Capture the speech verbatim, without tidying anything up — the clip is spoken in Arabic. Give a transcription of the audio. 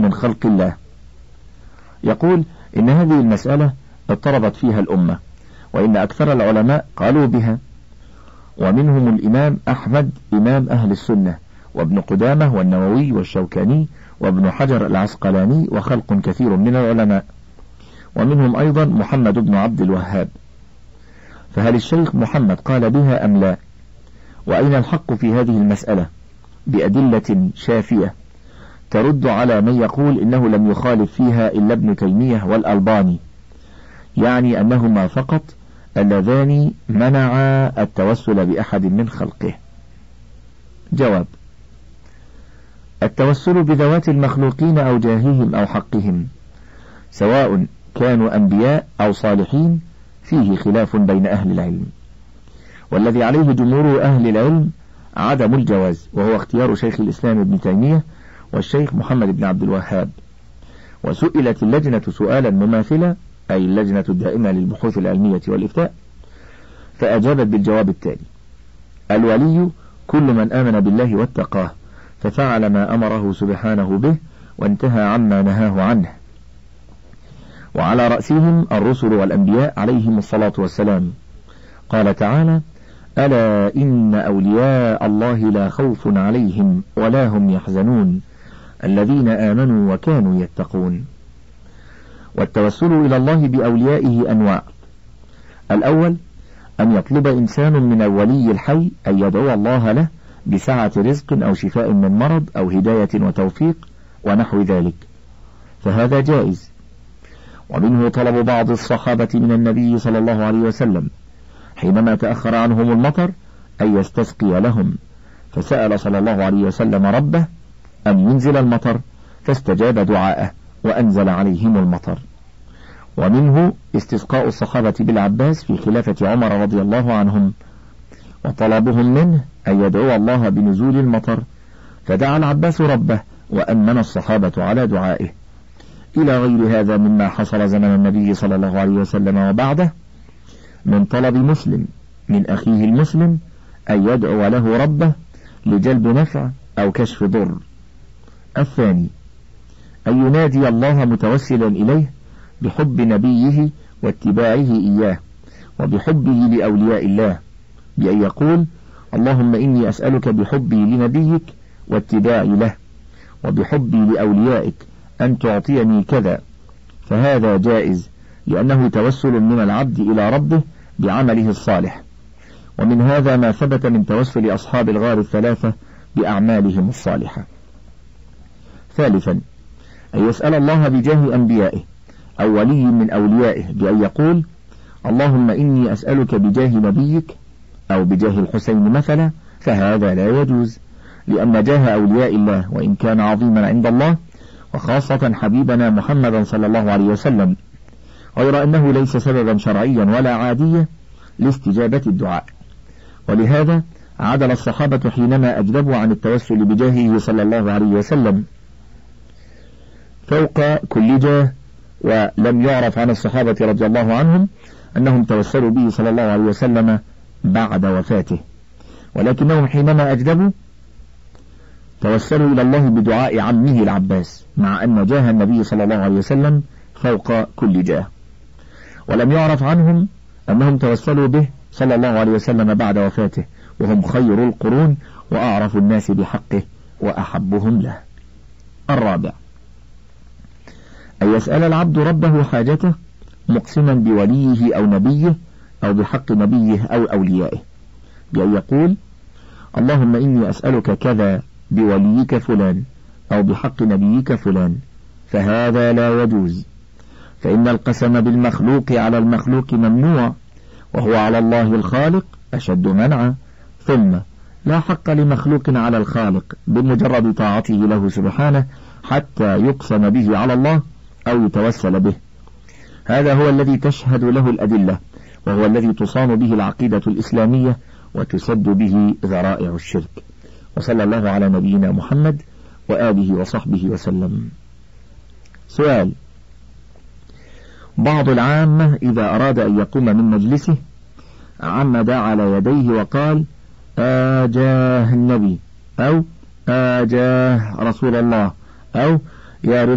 من خلق الله. يقول إن هذه المسألة اضطربت فيها الأمة، وإن أكثر العلماء قالوا بها، ومنهم الإمام أحمد إمام أهل السنة، وابن قدامة والنووي والشوكاني وابن حجر العسقلاني وخلق كثير من العلماء، ومنهم أيضا محمد بن عبد الوهاب. فهل الشيخ محمد قال بها أم لا؟ وأين الحق في هذه المسألة بأدلة شافية ترد على من يقول إنه لم يخالف فيها إلا ابن تيمية والألباني، يعني أنهما فقط اللذان منعا التوسل بأحد من خلقه؟ جواب: التوسل بذوات المخلوقين أو جاههم أو حقهم، سواء كانوا أنبياء أو صالحين، فيه خلاف بين أهل العلم، والذي عليه جمهور أهل العلم عدم الجواز، وهو اختيار شيخ الإسلام ابن تيمية والشيخ محمد بن عبد الوهاب. وسئلت اللجنة سؤالا مماثلا، أي اللجنة الدائمة للبحوث العلمية والإفتاء، فأجابت بالجواب التالي: الولي كل من آمن بالله واتقاه ففعل ما أمره سبحانه به وانتهى عما نهاه عنه، وعلى رأسهم الرسل والأنبياء عليهم الصلاة والسلام. قال تعالى: ألا إن أولياء الله لا خوف عليهم ولا هم يحزنون الذين آمنوا وكانوا يتقون. والتوسل إلى الله بأوليائه أنواع: الأول أن يطلب إنسان من الولي الحي أن يدعو الله له بسعة رزق أو شفاء من مرض أو هداية وتوفيق ونحو ذلك، فهذا جائز. ومنه طلب بعض الصحابة من النبي صلى الله عليه وسلم حينما تأخر عنهم المطر أن يستسقي لهم، فسأل صلى الله عليه وسلم ربه أن ينزل المطر، فاستجاب دعاءه وأنزل عليهم المطر. ومنه استسقاء الصحابة بالعباس في خلافة عمر رضي الله عنهم، وطلبهم منه أن يدعو الله بنزول المطر، فدعا العباس ربه وأمن الصحابة على دعائه، إلى غير هذا مما حصل زمن النبي صلى الله عليه وسلم وبعده من طلب مسلم من أخيه المسلم أن يدعو له ربه لجلب نفع أو كشف ضر. الثاني أن ينادي الله متوسلا إليه بحب نبيه واتباعه إياه وبحبه لأولياء الله، بأن يقول: اللهم إني أسألك بحبي لنبيك واتباعي له وبحبي لأوليائك أن تعطيني كذا، فهذا جائز، لأنه توسل من العبد إلى ربه بعمله الصالح. ومن هذا ما ثبت من توسل أصحاب الغار الثلاثة بأعمالهم الصالحة. ثالثا أن يسأل الله بجاه أنبيائه أو ولي من أوليائه بأن يقول: اللهم إني أسألك بجاه نبيك أو بجاه الحسين مثلا، فهذا لا يجوز، لأن جاه أولياء الله وإن كان عظيما عند الله، وخاصة حبيبنا محمدا صلى الله عليه وسلم، غير أنه ليس سببا شرعيا ولا عاديا لاستجابة الدعاء. ولهذا عدل الصحابة حينما أجدبوا عن التوسل بجاهه صلى الله عليه وسلم فوق كل جاه، ولم يعرف عن الصحابة رضي الله عنهم أنهم توسلوا به صلى الله عليه وسلم بعد وفاته، ولكنهم حينما أجدبوا توسلوا إلى الله بدعاء عمه العباس، مع أن جاه النبي صلى الله عليه وسلم فوق كل جاه. ولم يعرف عنهم أنهم توسلوا به صلى الله عليه وسلم بعد وفاته، وهم خير القرون وأعرف الناس بحقه وأحبهم له. الرابع أن يسأل العبد ربه حاجته مقسما بوليه أو نبيه أو بحق نبيه أو أوليائه، بأن يقول: اللهم إني أسألك كذا بوليك فلان أو بحق نبيك فلان، فهذا لا يجوز، فإن القسم بالمخلوق على المخلوق ممنوع، وهو على الله الخالق أشد منعا. ثم لا حق لمخلوق على الخالق بمجرد طاعته له سبحانه حتى يقسم به على الله أو يتوسل به. هذا هو الذي تشهد له الأدلة، وهو الذي تصان به العقيدة الإسلامية وتسد به ذرائع الشرك. وصلى الله على نبينا محمد وآله وصحبه وسلم. سؤال: بعض العامة إذا أراد أن يقوم من مجلسه عمد على يديه وقال: آجاه النبي، أو آجاه رسول الله، أو يا